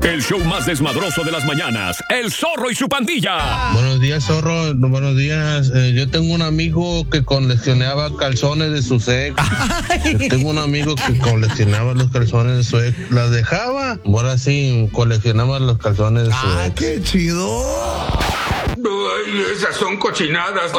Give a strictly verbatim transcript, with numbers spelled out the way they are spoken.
El show más desmadroso de las mañanas, El Zorro y su pandilla. Buenos días, Zorro. Buenos días. Eh, yo tengo un amigo que coleccionaba calzones de su ex. Yo tengo un amigo que coleccionaba los calzones de su ex. Las dejaba. Ahora sí, coleccionaba los calzones de su Ah, ex. qué chido. Ay, esas son cochinadas.